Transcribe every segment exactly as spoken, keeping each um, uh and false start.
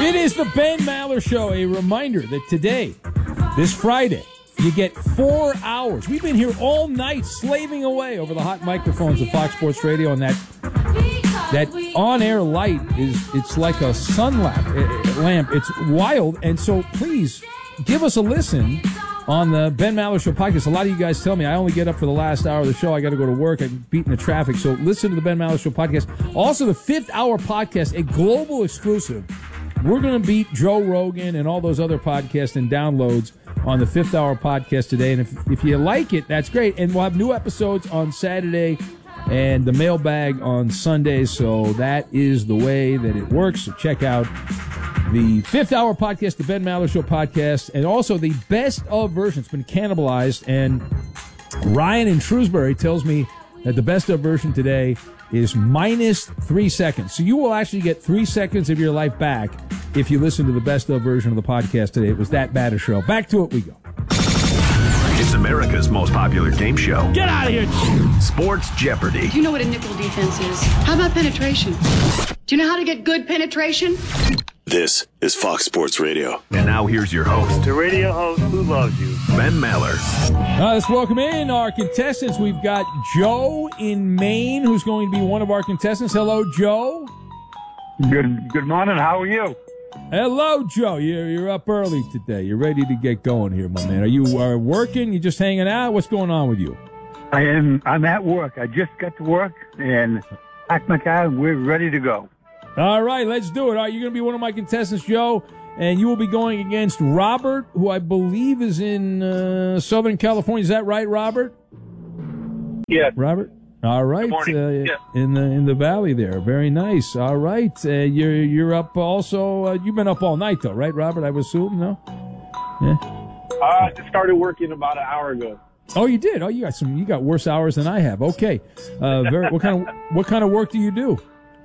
It is the Ben Maller Show. A reminder that today, this Friday, you get four hours. We've been here all night slaving away over the hot microphones of Fox Sports Radio, and that that on-air light is, it's like a sun lamp. lamp. It's wild, and so please give us a listen on the Ben Maller Show podcast. A lot of you guys tell me I only get up for the last hour of the show. I got to go to work. I'm beating the traffic. So listen to the Ben Maller Show podcast. Also, the fifth hour podcast, a global exclusive. We're going to beat Joe Rogan and all those other podcasts and downloads on the fifth hour podcast today. And if, if you like it, that's great. And we'll have new episodes on Saturday and the mailbag on Sunday. So that is the way that it works. So check out the fifth hour podcast, the Ben Maller Show podcast, and also the best of version. It's been cannibalized. And Ryan in Shrewsbury tells me that the best of version today is minus three seconds. So you will actually get three seconds of your life back if you listen to the best of version of the podcast today. It was that bad a show. Back to it we go. It's America's most popular game show. Get out of here. Sports Jeopardy. Do you know what a nickel defense is? How about penetration? Do you know how to get good penetration? This is Fox Sports Radio. And now here's your host, the radio host who loves you, Ben Maller. Uh, let's welcome in our contestants. We've got Joe in Maine, who's going to be one of our contestants. Hello, Joe. Good good morning. How are you? Hello, Joe. You're, you're up early today. You're ready to get going here, my man. Are you uh, working? You just hanging out? What's going on with you? I am. I'm at work. I just got to work and packed my car, and we're ready to go. All right, let's do it. All right, you're going to be one of my contestants, Joe, and you will be going against Robert, who I believe is in uh, Southern California. Is that right, Robert? Yeah. Robert? All right. Uh, yeah. In the in the valley there. Very nice. All right. Uh, you're you're up also. Uh, you've been up all night, though, right, Robert? I would assume, no? Yeah. I just started working about an hour ago. Oh, you did? Oh, you got some. You got worse hours than I have. Okay. Uh, very, what kind of what kind of work do you do?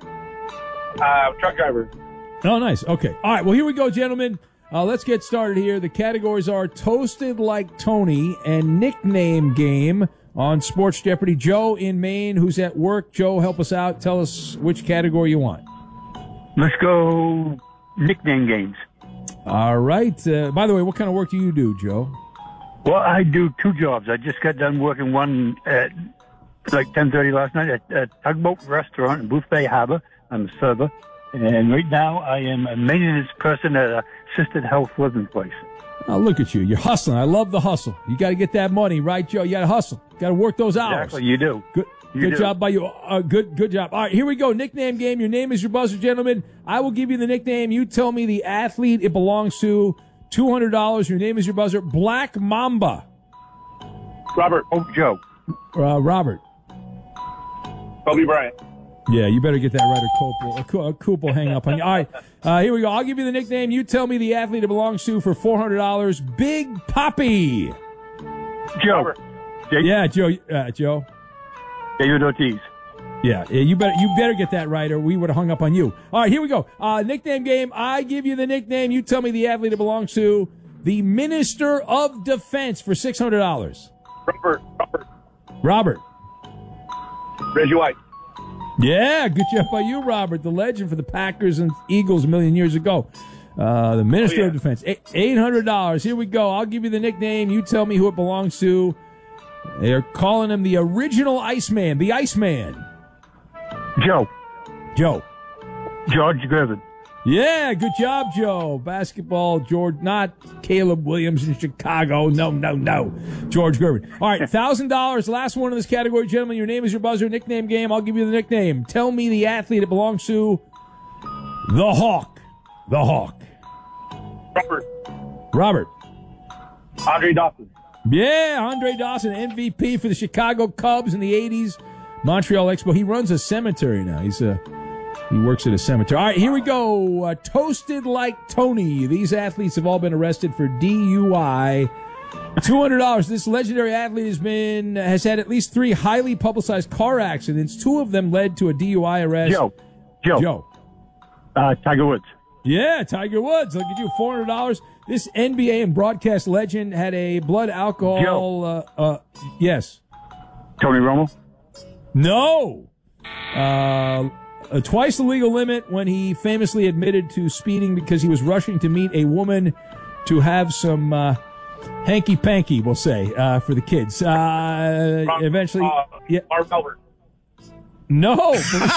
Uh, truck driver. Oh, nice. Okay. All right. Well, here we go, gentlemen. Uh, let's get started here. The categories are Toasted Like Tony and Nickname Game on Sports Jeopardy. Joe in Maine, who's at work. Joe, help us out. Tell us which category you want. Let's go nickname games. All right. Uh, by the way, what kind of work do you do, Joe? Well, I do two jobs. I just got done working one at like ten thirty last night at a Tugboat Restaurant in Boothbay Harbor. I'm a server. And right now I am a maintenance person at a assisted health living place. Oh, look at you. You're hustling. I love the hustle. You got to get that money, right, Joe? You got to hustle. Got to work those hours. Exactly, you do. Good, you good do. job by you. Uh, good, good job. All right, here we go. Nickname game. Your name is your buzzer, gentlemen. I will give you the nickname. You tell me the athlete it belongs to. two hundred dollars. Your name is your buzzer. Black Mamba. Robert. Oh, Joe. Uh, Robert. Kobe Bryant. Yeah, you better get that right, or Coop will, a Co- a Coop will hang up on you. All right, uh, here we go. I'll give you the nickname. You tell me the athlete it belongs to for four hundred dollars. Big Papi. Joe. Robert. David, Yeah, Joe. Uh, Joe. David Ortiz. Yeah, yeah, you better you better get that right, or we would have hung up on you. All right, here we go. Uh, nickname game. I give you the nickname. You tell me the athlete it belongs to. The Minister of Defense for six hundred dollars. Robert. Robert. Robert. Reggie White. Yeah, good job by you, Robert. The legend for the Packers and Eagles a million years ago. Uh, the Minister Oh, yeah. of Defense. eight hundred dollars. Here we go. I'll give you the nickname. You tell me who it belongs to. They're calling him the original Iceman. The Iceman. Joe. Joe. George Gervin. Yeah, good job, Joe. Basketball, George, not Caleb Williams in Chicago. No, no, no. George Gervin. All right, one thousand dollars. Last one in this category, gentlemen. Your name is your buzzer. Nickname game. I'll give you the nickname. Tell me the athlete it belongs to. The Hawk. The Hawk. Robert. Robert. Andre Dawson. Yeah, Andre Dawson, M V P for the Chicago Cubs in the eighties. Montreal Expo. He runs a cemetery now. He's a... He works at a cemetery. All right, here we go. Uh, Toasted Like Tony. These athletes have all been arrested for D U I. two hundred dollars. This legendary athlete has been has had at least three highly publicized car accidents. Two of them led to a D U I arrest. Joe. Joe. Joe. Uh, Tiger Woods. Yeah, Tiger Woods. Look at you, four hundred dollars. This N B A and broadcast legend had a blood alcohol. Joe. Uh, uh, yes. Tony Romo. No. Uh, uh, twice the legal limit when he famously admitted to speeding because he was rushing to meet a woman to have some uh, hanky-panky, we'll say, uh, for the kids. Uh, From, eventually... uh, yeah. Marv Albert. No. no.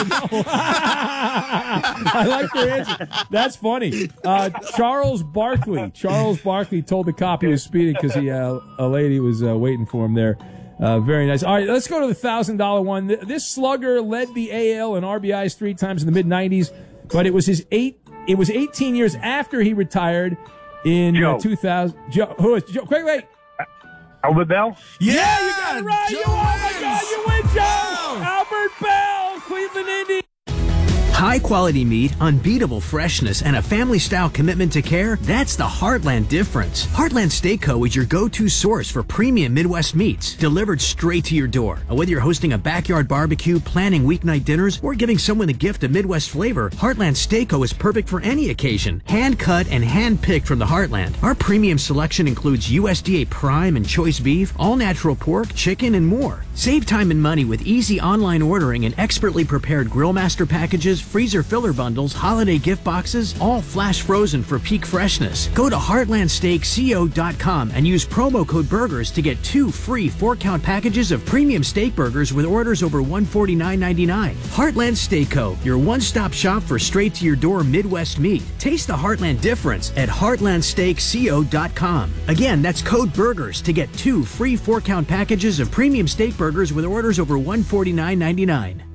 I like your answer. That's funny. Uh, Charles Barkley. Charles Barkley told the cop he was speeding because he uh, a lady was uh, waiting for him there. Uh, very nice. All right, let's go to the one thousand dollars one. This slugger led the A L in R B Is three times in the mid nineties, but it was his eight. It was eighteen years after he retired in uh, two thousand. Joe, who is Joe? Quick, wait. Albert Bell? Yeah, you got it right. You, oh my God, you win, Joe. Albert Bell, Cleveland Indians. High quality meat, unbeatable freshness, and a family style commitment to care, that's the Heartland difference. Heartland Steak Co. is your go-to source for premium Midwest meats, delivered straight to your door. Whether you're hosting a backyard barbecue, planning weeknight dinners, or giving someone a gift of Midwest flavor, Heartland Steak Co. is perfect for any occasion. Hand cut and hand picked from the Heartland. Our premium selection includes U S D A prime and choice beef, all natural pork, chicken, and more. Save time and money with easy online ordering and expertly prepared Grillmaster packages, freezer filler bundles, holiday gift boxes, all flash frozen for peak freshness. Go to heartland steak co dot com and use promo code BURGERS to get two free four-count packages of premium steak burgers with orders over one hundred forty-nine ninety-nine. Heartland Steak Co., your one-stop shop for straight-to-your-door Midwest meat. Taste the Heartland difference at heartland steak co dot com. Again, that's code BURGERS to get two free four-count packages of premium steak burgers with orders over one hundred forty-nine ninety-nine.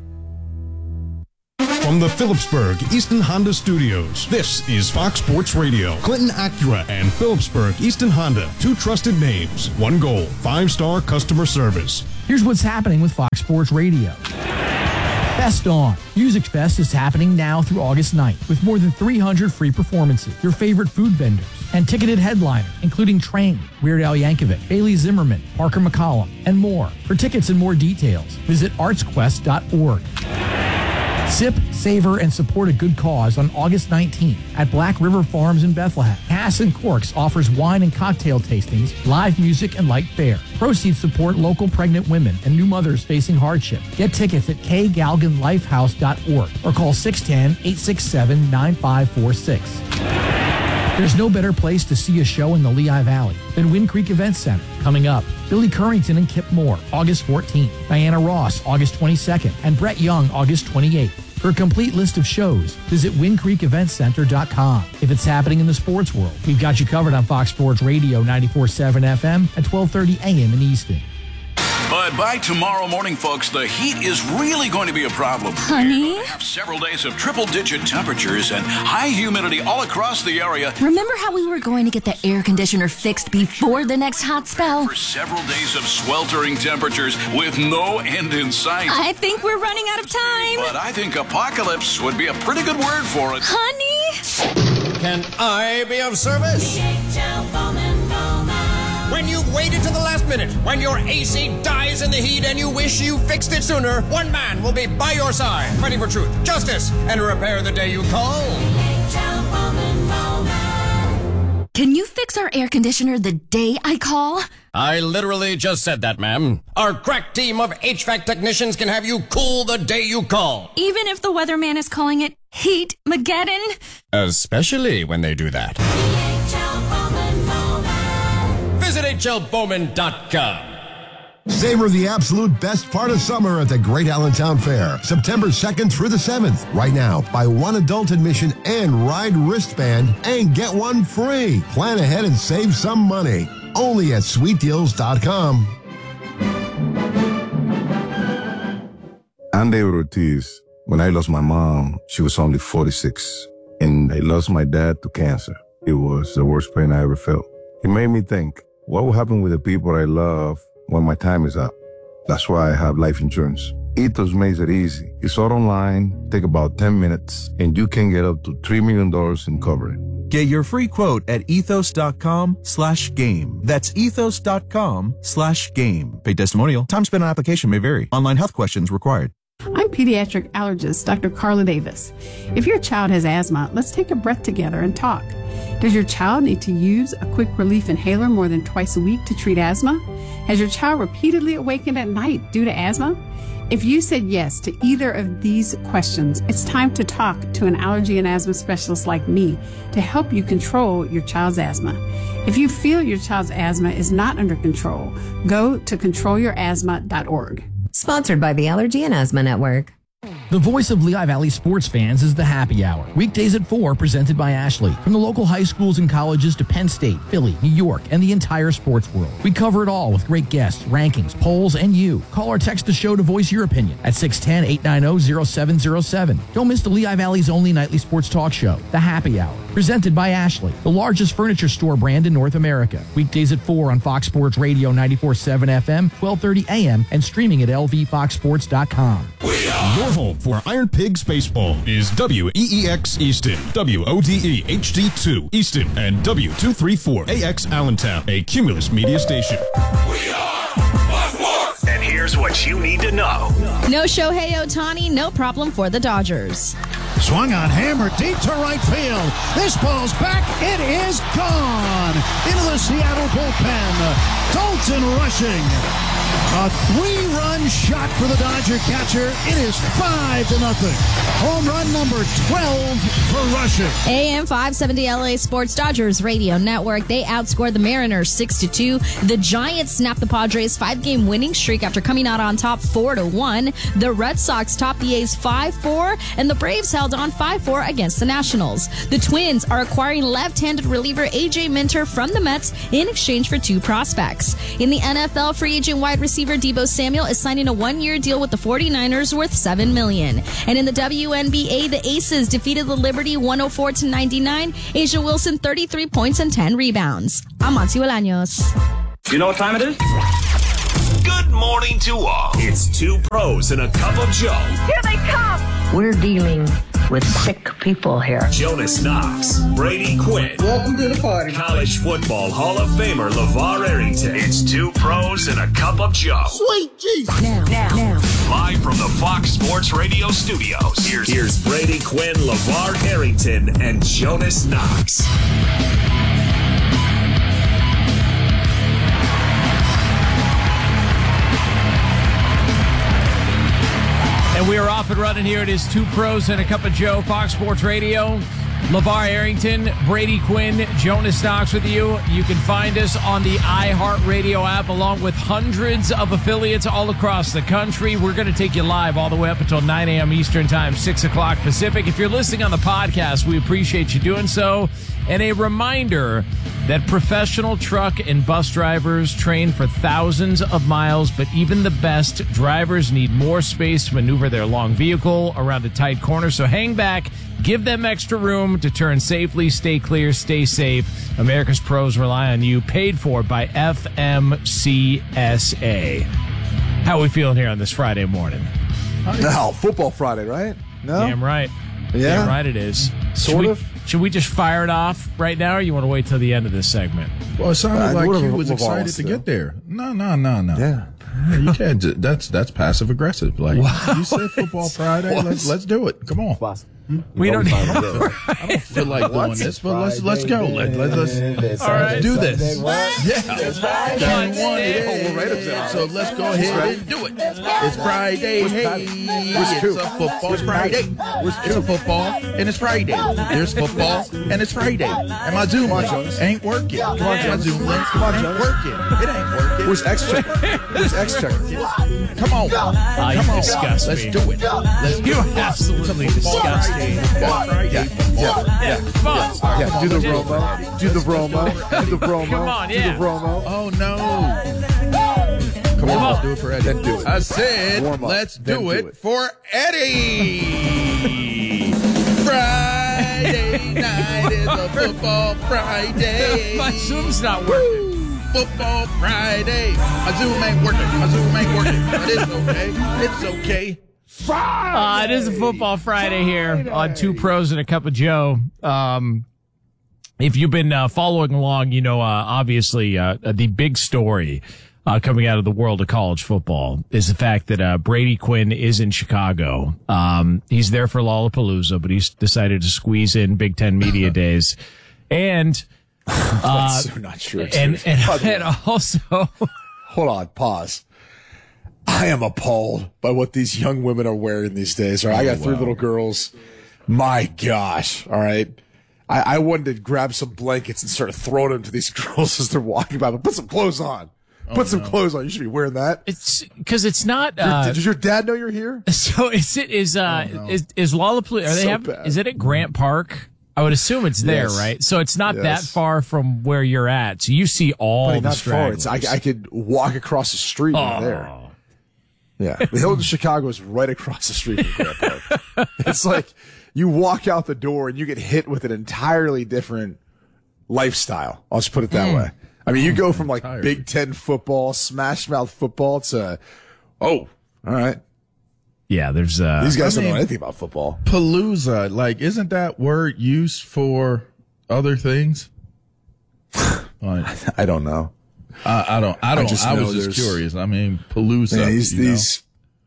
From the Phillipsburg Easton Honda Studios, this is Fox Sports Radio. Clinton Acura and Phillipsburg Easton Honda, two trusted names, one goal, five-star customer service. Here's what's happening with Fox Sports Radio. Fest On. Music Fest is happening now through August ninth with more than three hundred free performances, your favorite food vendors, and ticketed headliners, including Train, Weird Al Yankovic, Bailey Zimmerman, Parker McCollum, and more. For tickets and more details, visit arts quest dot org. Sip, savor, and support a good cause on August nineteenth at Black River Farms in Bethlehem. Cass and Corks offers wine and cocktail tastings, live music, and light fare. Proceeds support local pregnant women and new mothers facing hardship. Get tickets at k galgan lifehouse dot org or call six one zero, eight six seven, nine five four six. There's no better place to see a show in the Lehigh Valley than Wind Creek Events Center. Coming up, Billy Currington and Kip Moore, August fourteenth, Diana Ross, August twenty-second, and Brett Young, August twenty-eighth. For a complete list of shows, visit wind creek event center dot com. If it's happening in the sports world, we've got you covered on Fox Sports Radio ninety-four point seven F M at twelve thirty A M in Easton. But by tomorrow morning, folks, the heat is really going to be a problem. Honey? We're going to have several days of triple-digit temperatures and high humidity all across the area. Remember how we were going to get the air conditioner fixed before the next hot spell? For several days of sweltering temperatures with no end in sight. I think we're running out of time. But I think apocalypse would be a pretty good word for it. Honey? Can I be of service? When you've waited to the last minute, when your A C dies in the heat and you wish you fixed it sooner, one man will be by your side, fighting for truth, justice, and repair the day you call. Can you fix our air conditioner the day I call? I literally just said that, ma'am. Our crack team of H V A C technicians can have you cool the day you call. Even if the weatherman is calling it Heat-mageddon? Especially when they do that. Visit H L Bowman dot com. Savor the absolute best part of summer at the Great Allentown Fair, September second through the seventh. Right now, buy one adult admission and ride wristband and get one free. Plan ahead and save some money. Only at sweet deals dot com. I'm David Ortiz. When I lost my mom, she was only forty-six. And I lost my dad to cancer. It was the worst pain I ever felt. It made me think, what will happen with the people I love when my time is up? That's why I have life insurance. Ethos makes it easy. It's all online, take about ten minutes, and you can get up to three million dollars in coverage. Get your free quote at ethos dot com slash game. That's ethos dot com slash game. Paid testimonial. Time spent on application may vary. Online health questions required. I'm pediatric allergist Doctor Carla Davis. If your child has asthma, let's take a breath together and talk. Does your child need to use a quick relief inhaler more than twice a week to treat asthma? Has your child repeatedly awakened at night due to asthma? If you said yes to either of these questions, it's time to talk to an allergy and asthma specialist like me to help you control your child's asthma. If you feel your child's asthma is not under control, go to control your asthma dot org. Sponsored by the Allergy and Asthma Network. The voice of Lehigh Valley sports fans is the Happy Hour. Weekdays at four, presented by Ashley. From the local high schools and colleges to Penn State, Philly, New York, and the entire sports world. We cover it all with great guests, rankings, polls, and you. Call or text the show to voice your opinion at six one zero, eight nine zero, zero seven zero seven. Don't miss the Lehigh Valley's only nightly sports talk show, The Happy Hour. Presented by Ashley, the largest furniture store brand in North America. Weekdays at four on Fox Sports Radio ninety-four point seven F M, twelve thirty A M, and streaming at L V fox sports dot com. Your home for Iron Pigs Baseball is W E E X Easton, W O D E H D two Easton, and W two thirty-four A X Allentown, a Cumulus media station. We are Fox Sports. And here's what you need to know. No Shohei Ohtani, no problem for the Dodgers. Swung on, hammer deep to right field. This ball's back. It is gone into the Seattle bullpen. Dalton rushing. A three-run shot for the Dodger catcher. It is five to nothing. Home run number twelve for rushing. A M five seventy L A Sports Dodgers Radio Network. They outscored the Mariners six to two. The Giants snapped the Padres' five-game winning streak after coming out on top four to one. The Red Sox topped the A's five four, and the Braves held on five four against the Nationals. The Twins are acquiring left-handed reliever A J Minter from the Mets in exchange for two prospects. In the N F L, free agent wide receiver Deebo Samuel is signing a one-year deal with the forty-niners worth seven million dollars. And in the W N B A, the Aces defeated the Liberty one oh four to ninety-nine. Asia Wilson, thirty-three points and ten rebounds. I'm Monty Bolaños. You know what time it is? Good morning to all. It's two pros and a cup of Joe. Here they come. We're dealing with sick people here. Jonas Knox, Brady Quinn. Welcome to the party. College football Hall of Famer LeVar Arrington. It's two pros and a cup of Joe. Sweet Jesus. Now, now, now. Live from the Fox Sports Radio studios. Here's, here's Brady Quinn, LeVar Arrington, and Jonas Knox. And we are off and running here. It is Two Pros and a Cup of Joe, Fox Sports Radio. LeVar Arrington, Brady Quinn, Jonas Knox with you. You can find us on the iHeartRadio app along with hundreds of affiliates all across the country. We're going to take you live all the way up until nine a.m. Eastern Time, six o'clock Pacific. If you're listening on the podcast, we appreciate you doing so. And a reminder that professional truck and bus drivers train for thousands of miles, but even the best drivers need more space to maneuver their long vehicle around a tight corner. So hang back, give them extra room to turn safely, stay clear, stay safe. America's pros rely on you, paid for by F M C S A. How are we feeling here on this Friday morning? No, football Friday, right? No? Damn right. Yeah. Damn right it is. Sort should of. We, should we just fire it off right now, or you want to wait till the end of this segment? Well, it sounded Uh, like whatever you was LeVar excited wants to to get do. there. No, no, no, no. Yeah. Yeah, you can't. do- That's that's passive aggressive. Like What? you said, football Friday. What? Let's let's do it. Come on. We don't. I don't feel like doing this, but let's let's go. Let, let, let's All right. let's do this. Yeah, Friday. you wanted it. So let's go ahead and do it. It's Friday. Hey, it's a football Friday. It's a football and it's Friday. There's football and it's Friday. And my Zoom link ain't working. Come on, my Zoom link ain't working. It ain't working. Where's X-Checker? Where's X-Checker? Come on. Ah, you Come on. disgust Let's me. do it. Let's You do it. absolutely disgust me. Friday. Yeah, yeah, Fun. yeah. Do the Romo. Do the Romo. Do the Romo. Come on, Do yeah. the Romo. Oh no. Come Come on. on, do it for Eddie. Then do it. I said, Warm up. let's Then do do it, it. for Eddie. Friday night is a football Friday. My Zoom's not working. Football Friday. My Zoom ain't working. My Zoom ain't working. But it's okay. It's okay. Uh, it is a football Friday here on Two Pros and a Cup of Joe. Um, if you've been uh, following along, you know, uh, obviously uh, the big story uh, coming out of the world of college football is the fact that uh, Brady Quinn is in Chicago. Um, he's there for Lollapalooza, but he's decided to squeeze in Big Ten Media Days. And uh, That's so not true. and, and, and also... Hold on, pause. I am appalled by what these young women are wearing these days. All right, I got Oh, three wow. little girls. My gosh. All right. I, I wanted to grab some blankets and start throwing them to these girls as they're walking by. But put some clothes on. Put Oh, some no. clothes on. You should be wearing that. It's because it's not. Your- Uh, does your dad know you're here? so is it is uh Oh, no. is is Lollapalooza? Are they So have? bad. Is it at Grant Park? I would assume it's there, Yes. right? So it's not that Yes. far from where you're at. So you see all Buddy, the not far. It's, I, stragglers. I could walk across the street from Oh. there. Yeah. The Hilton Chicago is right across the street from Grant Park. It's like you walk out the door and you get hit with an entirely different lifestyle. I'll just put it that Mm. way. I mean, you go from like Entirely. Big Ten football, smash mouth football to, oh, all right. Yeah, there's uh These guys I don't know mean- anything about football. Palooza, like, isn't that word used for other things? Like, I don't know. I, I don't. I I don't. I, just know was just there's- curious. I mean, Palooza. Man, these, you know? these,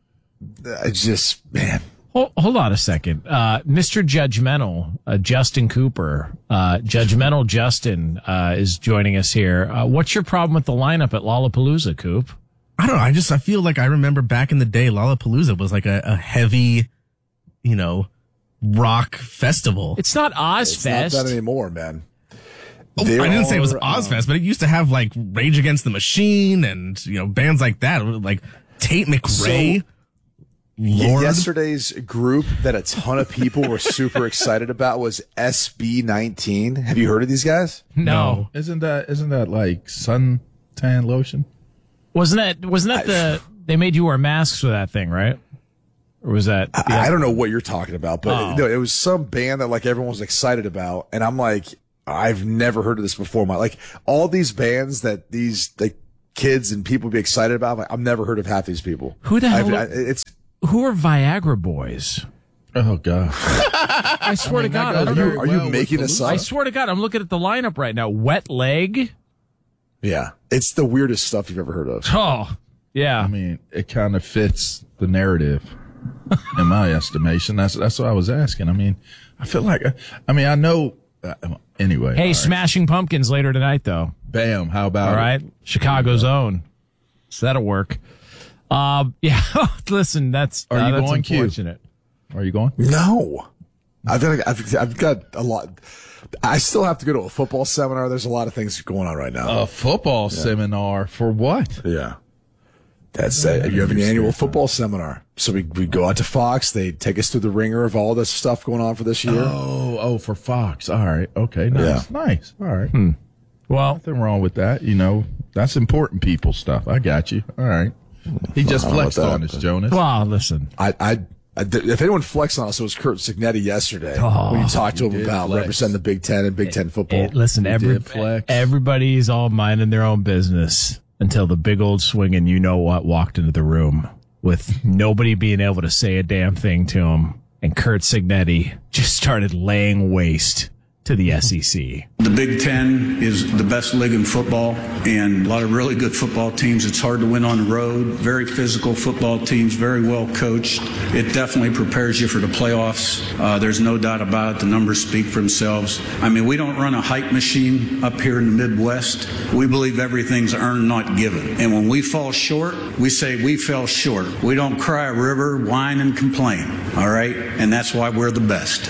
I just, man. Hold, hold on a second. Uh, Mister Judgmental, uh, Justin Cooper, uh, Judgmental Justin, uh, is joining us here. Uh, what's your problem with the lineup at Lollapalooza, Coop? I don't know. I just I feel like I remember back in the day, Lollapalooza was like a, a heavy, you know, rock festival. It's not It's not Ozfest. that anymore, man. Oh, They I didn't say it was are, Ozfest, but it used to have like Rage Against the Machine and you know bands like that, like Tate McRae. So- Lord. Yesterday's group that a ton of people were super excited about was S B nineteen. Have you heard of these guys? No. Isn't that isn't that like suntan lotion? Wasn't that, wasn't that the, they made you wear masks for that thing, right? Or was that? I, I don't know what you're talking about, but Oh. no, it was some band that like everyone was excited about. And I'm like, I've never heard of this before. My, like all these bands that these like kids and people be excited about. Like, I've never heard of half these people. Who the hell? I've, I, it's, Who are Viagra boys? Oh God! I swear I mean, to God, that goes I'm- very are you well with making this Palooza. up? I swear to God, I'm looking at the lineup right now. Wet leg. yeah, it's the weirdest stuff you've ever heard of. Oh, yeah. I mean, it kind of fits the narrative, in my estimation. That's that's what I was asking. I mean, I feel like, I mean, I know. Uh, anyway, Hey, all right. Smashing Pumpkins later tonight, though. Bam! How about All it? right, Chicago's own. So that'll work. Um, yeah. Listen, that's Are uh, you that's going, Q? unfortunate. Are you going? No, I've got, I've, I've got a lot. I still have to go to a football seminar. There's a lot of things going on right now. A football seminar for what? Yeah. That's uh, you have an annual football seminar. So we, we go out to Fox. They take us through the ringer of all this stuff going on for this year. Oh, oh, for Fox. All right. Okay. Nice. Nice. All right. Hmm. Well, nothing wrong with that. You know, that's important people stuff. I got you. All right. He just I don't know flexed about on that, us, but- Jonas. Well, listen. I, I, I, if anyone flexed on us, it was Kurt Signetti yesterday Oh, when you talked to he him did about flex. representing the Big Ten and Big Ten football. Hey, listen, every, did flex. everybody's all minding their own business until the big old swinging you know what walked into the room with nobody being able to say a damn thing to him. And Kurt Signetti just started laying waste to the S E C. The Big Ten is the best league in football and a lot of really good football teams. It's hard to win on the road. Very physical football teams, very well coached. It definitely prepares you for the playoffs. Uh, there's no doubt about it. The numbers speak for themselves. I mean, we don't run a hype machine up here in the Midwest. We believe everything's earned, not given. And when we fall short, we say we fell short. We don't cry a river, whine, and complain. All right? And that's why we're the best.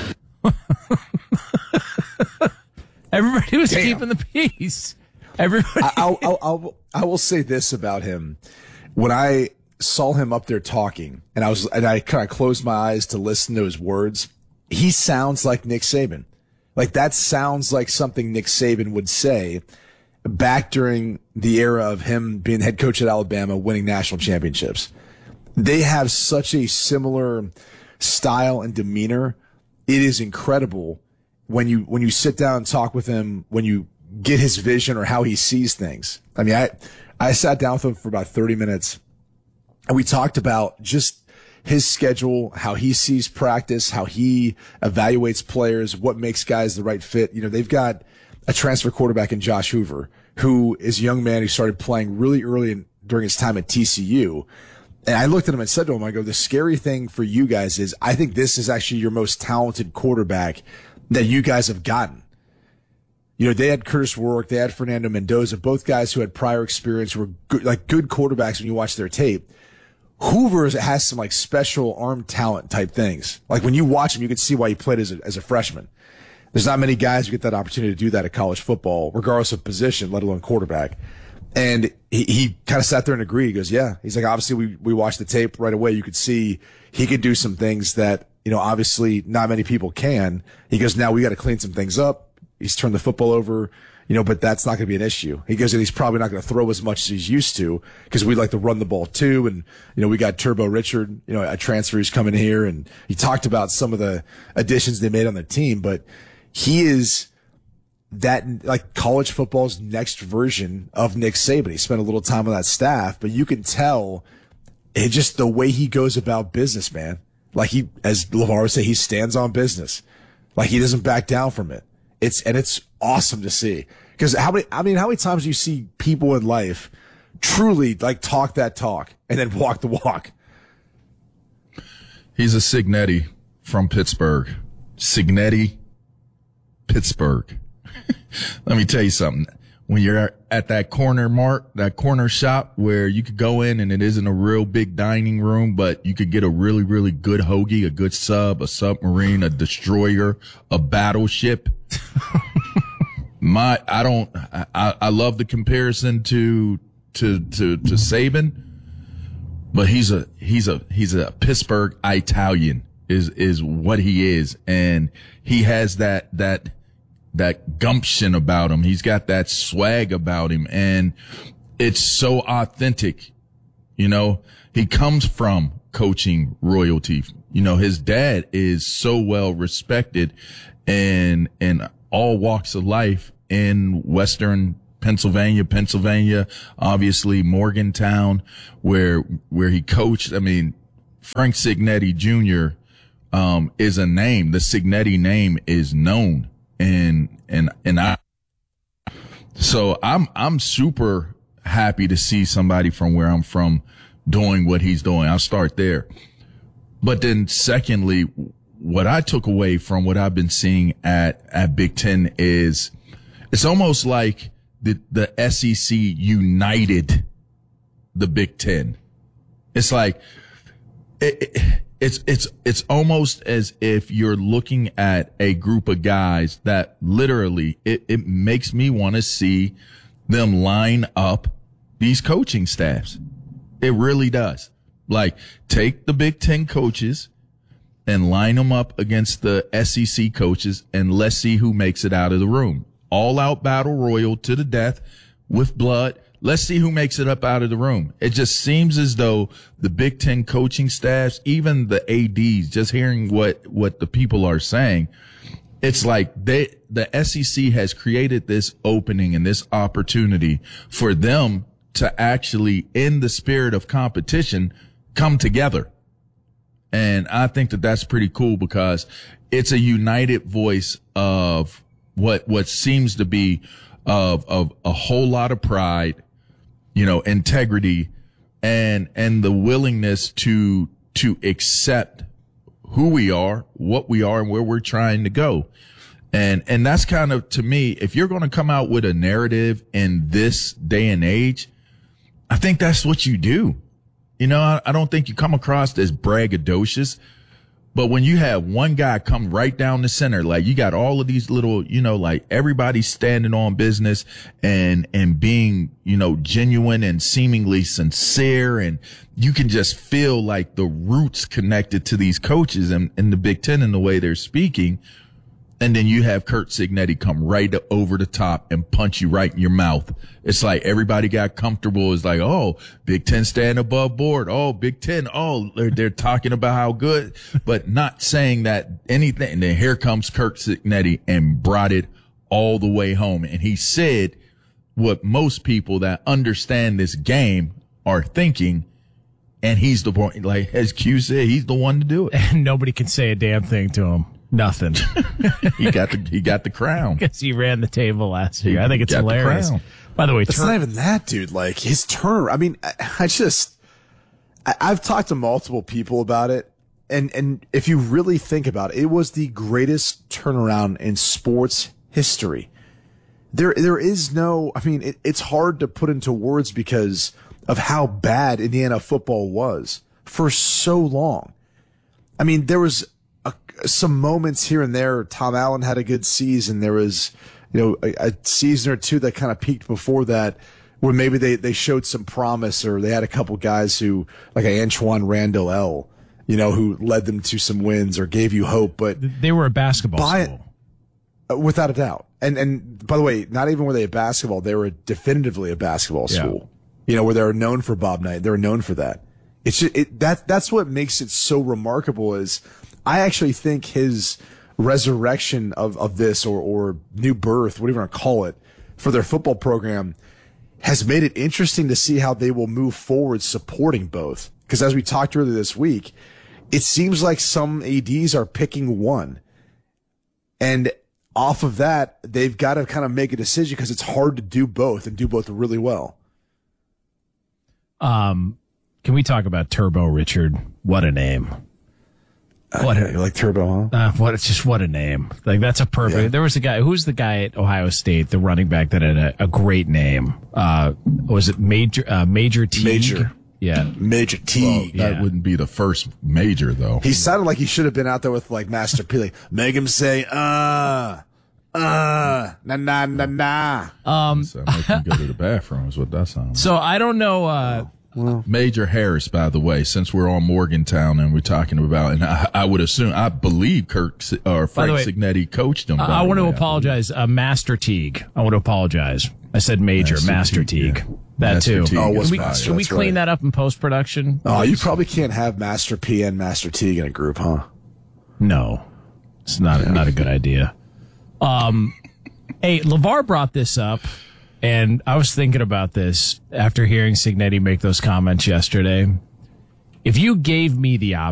Everybody was Damn. keeping the peace. Everybody. I, I'll, I'll, I'll, I will say this about him. When I saw him up there talking and I was, and I kind of closed my eyes to listen to his words, he sounds like Nick Saban. Like that sounds like something Nick Saban would say back during the era of him being head coach at Alabama, winning national championships. They have such a similar style and demeanor. It is incredible when you, when you sit down and talk with him, when you get his vision or how he sees things. I mean, I, I sat down with him for about thirty minutes and we talked about just his schedule, how he sees practice, how he evaluates players, what makes guys the right fit. You know, they've got a transfer quarterback in Josh Hoover, who is a young man who started playing really early in, during his time at T C U. And I looked at him and said to him, I go, the scary thing for you guys is I think this is actually your most talented quarterback that you guys have gotten. You know, they had Curtis Warwick, they had Fernando Mendoza, both guys who had prior experience, were good, like good quarterbacks when you watch their tape. Hoover has some like special arm talent type things. Like when you watch him, you can see why he played as a, as a freshman. There's not many guys who get that opportunity to do that at college football, regardless of position, let alone quarterback. And he, he kind of sat there and agreed. He goes, yeah. He's like, obviously we, we watched the tape right away. You could see he could do some things that, you know, obviously not many people can. He goes, now we got to clean some things up. He's turned the football over, you know, but that's not going to be an issue. He goes, and he's probably not going to throw as much as he's used to because we like to run the ball too. And, you know, we got Turbo Richard, you know, a transfer who's coming here. And he talked about some of the additions they made on the team, but he is that like college football's next version of Nick Saban. He spent a little time on that staff, but you can tell it just the way he goes about business, man. Like he, as LeVar would say, he stands on business. Like he doesn't back down from it. It's, and it's awesome to see. Cause how many, I mean, how many times do you see people in life truly like talk that talk and then walk the walk? He's a Cignetti from Pittsburgh. Cignetti, Pittsburgh. Let me tell you something. When you're at that corner mart, that corner shop where you could go in and it isn't a real big dining room, but you could get a really, really good hoagie, a good sub, a submarine, a destroyer, a battleship. My, I don't, I, I love the comparison to, to, to, to Saban, but he's a, he's a, he's a Pittsburgh Italian is, is what he is. And he has that, that, that gumption about him. He's got that swag about him, and it's so authentic. You know, he comes from coaching royalty. You know, his dad is so well respected in, in all walks of life in Western Pennsylvania, Pennsylvania, obviously Morgantown, where, where he coached. I mean, Frank Cignetti Junior, um, is a name. The Cignetti name is known. And, and, and I, so I'm, I'm super happy to see somebody from where I'm from doing what he's doing. I'll start there. But then secondly, what I took away from what I've been seeing at, at Big Ten is it's almost like the, the S E C united the Big Ten. It's like, it, it, It's, it's, it's almost as if you're looking at a group of guys that literally it, it makes me want to see them line up these coaching staffs. It really does. Like take the Big Ten coaches and line them up against the S E C coaches and let's see who makes it out of the room. All out battle royal to the death with blood. Let's see who makes it up out of the room. It just seems as though the Big Ten coaching staffs, even the A Ds, just hearing what, what the people are saying, it's like they, the S E C has created this opening and this opportunity for them to actually, in the spirit of competition, come together. And I think that that's pretty cool because it's a united voice of what, what seems to be of, of a whole lot of pride, you know, integrity and, and the willingness to, to accept who we are, what we are and where we're trying to go. And, and that's kind of, to me, if you're going to come out with a narrative in this day and age, I think that's what you do. You know, I, I don't think you come across as braggadocious, but when you have one guy come right down the center, like you got all of these little, you know, like everybody standing on business and, and being, you know, genuine and seemingly sincere. And you can just feel like the roots connected to these coaches and, and the Big Ten and the way they're speaking. And then you have Curt Cignetti come right over the top and punch you right in your mouth. It's like everybody got comfortable. It's like, oh, Big Ten stand above board. Oh, Big Ten. Oh, they're, they're talking about how good, but not saying that anything. And then here comes Curt Cignetti and brought it all the way home. And he said what most people that understand this game are thinking. And he's the point, like as Q said, he's the one to do it. And nobody can say a damn thing to him. Nothing. he got the he got the crown because he ran the table last year. I think it's hilarious. By the way, it's turn- not even that, dude. Like his turn. I mean, I, I just I, I've talked to multiple people about it, and and if you really think about it, it was the greatest turnaround in sports history. There there is no. I mean, it, it's hard to put into words because of how bad Indiana football was. for so long. I mean, there was a, some moments here and there. Tom Allen had a good season. There was, you know, a, a season or two that kind of peaked before that, where maybe they, they showed some promise, or they had a couple guys who, like a Antoine Randall L, you know, who led them to some wins or gave you hope. But they were a basketball by, school. Uh, without a doubt. And, and by the way, not even were they a basketball, they were definitively a basketball Yeah. school, you know, where they were known for Bob Knight. They were known for that. It's just, it, that, that's what makes it so remarkable is I actually think his resurrection of, of this or, or new birth, whatever you want to call it, for their football program has made it interesting to see how they will move forward supporting both. Because as we talked earlier this week, it seems like some A Ds are picking one. And off of that, they've got to kind of make a decision because it's hard to do both and do both really well. Um, can we talk about Turbo Richard? What a name. What a, you like Turbo, huh? Uh, what, it's just what a name. Like, that's a perfect, Yeah. there was a guy, who's the guy at Ohio State, the running back that had a, a great name? Uh, was it Major, uh, Major Teague? Major. Yeah. Major T. Well, that wouldn't be the first major, though. He sounded like he should have been out there with like Master P. Like, make him say, uh, uh, na na na na. Um, so make him go to the bathroom is what that sounds So I don't know, uh, like. Major Harris, by the way, since we're on Morgantown and we're talking about, and I, I would assume, I believe Kirk or Frank way, Signetti coached him. I, I want to apologize. Uh, Master Teague. I want to apologize. I said Major, Master, Master Teague. Yeah. That Master too. Teague. Oh, Can we, Master, can we that's clean right. that up in post production? Oh, you probably can't have Master P and Master Teague in a group, huh? No, it's not yeah. not a good idea. Um, hey, LeVar brought this up, and I was thinking about this after hearing Signetti make those comments yesterday. If you gave me the option